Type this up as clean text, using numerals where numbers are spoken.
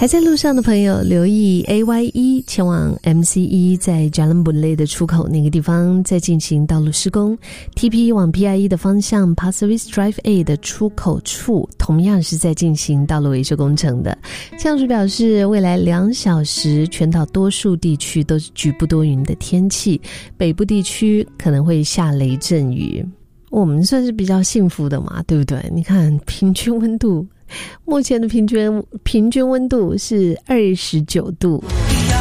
还在路上的朋友留意 AYE 前往 MCE 在 Jalan Boon 的出口那个地方在进行道路施工， TP 往 PIE 的方向 Pasir Ris Drive A 的出口处同样是在进行道路维修工程的。气象署表示，未来2小时全岛多数地区都是局部多云的天气，北部地区可能会下雷阵雨。我们算是比较幸福的嘛，对不对？你看平均温度，目前的平均温度是29度。